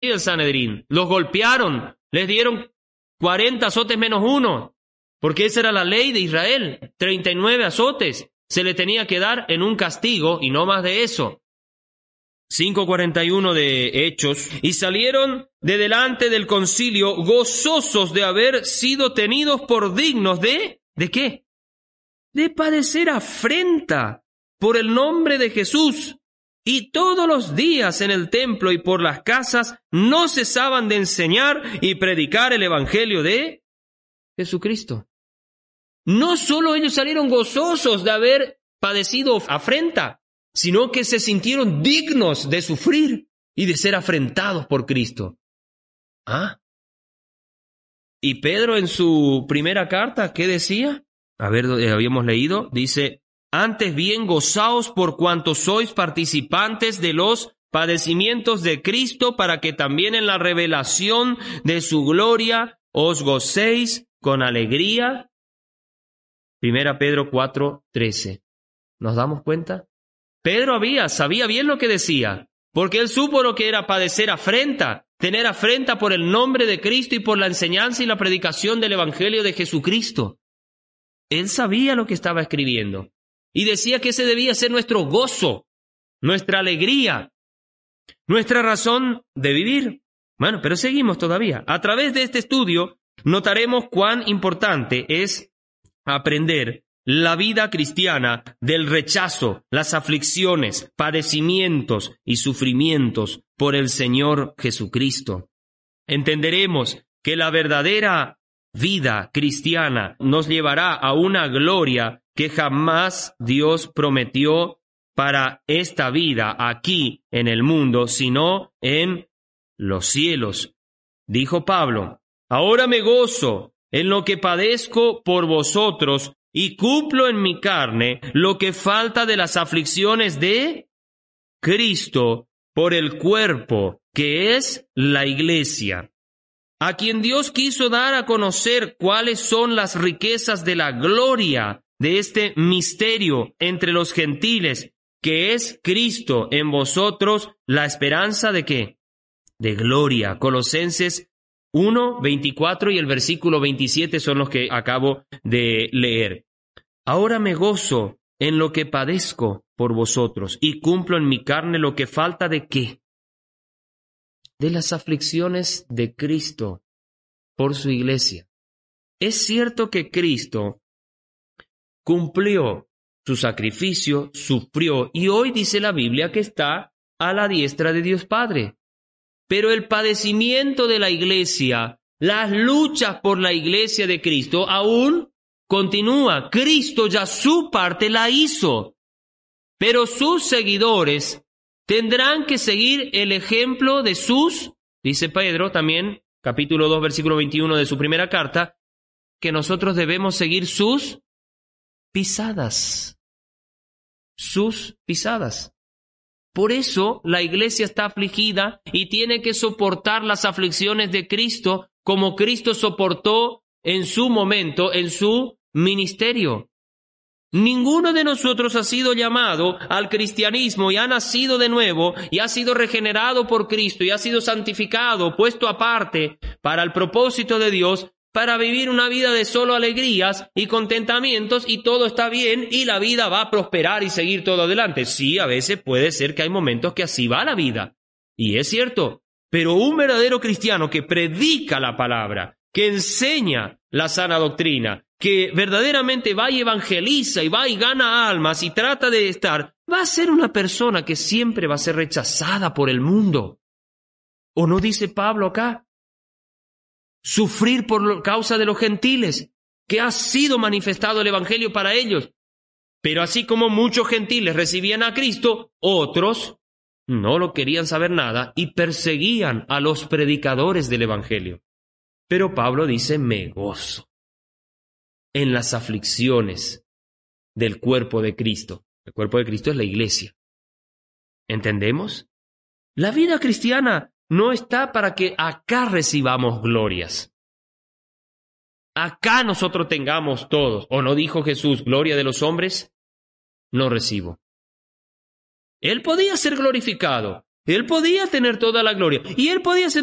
el Sanedrín. Los golpearon, les dieron 40 azotes menos uno, porque esa era la ley de Israel, 39 azotes se le tenía que dar en un castigo y no más de eso. 5:41 de Hechos. Y salieron de delante del concilio gozosos de haber sido tenidos por dignos ¿de qué? De padecer afrenta por el nombre de Jesús. Y todos los días en el templo y por las casas no cesaban de enseñar y predicar el evangelio de Jesucristo. No solo ellos salieron gozosos de haber padecido afrenta, sino que se sintieron dignos de sufrir y de ser afrentados por Cristo. Y Pedro en su primera carta, ¿qué decía? A ver, habíamos leído, dice: antes bien gozaos por cuanto sois participantes de los padecimientos de Cristo, para que también en la revelación de su gloria os gocéis con alegría. 1 Pedro 4:13. ¿Nos damos cuenta? Pedro sabía bien lo que decía, porque él supo lo que era padecer afrenta, tener afrenta por el nombre de Cristo y por la enseñanza y la predicación del Evangelio de Jesucristo. Él sabía lo que estaba escribiendo y decía que ese debía ser nuestro gozo, nuestra alegría, nuestra razón de vivir. Bueno, pero seguimos todavía. A través de este estudio notaremos cuán importante es aprender la vida cristiana del rechazo, las aflicciones, padecimientos y sufrimientos por el Señor Jesucristo. Entenderemos que la verdadera vida cristiana nos llevará a una gloria que jamás Dios prometió para esta vida aquí en el mundo, sino en los cielos. Dijo Pablo: ahora me gozo en lo que padezco por vosotros y cumplo en mi carne lo que falta de las aflicciones de Cristo por el cuerpo, que es la Iglesia, a quien Dios quiso dar a conocer cuáles son las riquezas de la gloria de este misterio entre los gentiles, que es Cristo en vosotros, la esperanza ¿de qué? De gloria. Colosenses 1:24 y el versículo 27 son los que acabo de leer. Ahora me gozo en lo que padezco por vosotros y cumplo en mi carne lo que falta ¿de qué? De las aflicciones de Cristo por su iglesia. Es cierto que Cristo cumplió su sacrificio, sufrió, y hoy dice la Biblia que está a la diestra de Dios Padre. Pero el padecimiento de la iglesia, las luchas por la iglesia de Cristo aún continúa. Cristo ya su parte la hizo, pero sus seguidores tendrán que seguir el ejemplo de dice Pedro también, capítulo 2, versículo 21 de su primera carta, que nosotros debemos seguir sus pisadas. Sus pisadas. Por eso la iglesia está afligida y tiene que soportar las aflicciones de Cristo como Cristo soportó en su momento, en su ministerio. Ninguno de nosotros ha sido llamado al cristianismo y ha nacido de nuevo y ha sido regenerado por Cristo y ha sido santificado, puesto aparte para el propósito de Dios, para vivir una vida de solo alegrías y contentamientos y todo está bien y la vida va a prosperar y seguir todo adelante. Sí, a veces puede ser que hay momentos que así va la vida. Y es cierto, pero un verdadero cristiano que predica la palabra, que enseña la sana doctrina, que verdaderamente va y evangeliza y va y gana almas y trata de estar, va a ser una persona que siempre va a ser rechazada por el mundo. ¿O no dice Pablo acá? Sufrir por causa de los gentiles, que ha sido manifestado el evangelio para ellos. Pero así como muchos gentiles recibían a Cristo, otros no lo querían saber nada y perseguían a los predicadores del evangelio. Pero Pablo dice: me gozo en las aflicciones del cuerpo de Cristo. El cuerpo de Cristo es la iglesia. ¿Entendemos? La vida cristiana no está para que acá recibamos glorias. Acá nosotros tengamos todos. ¿O no dijo Jesús, gloria de los hombres? No recibo. Él podía ser glorificado, Él podía tener toda la gloria y él podía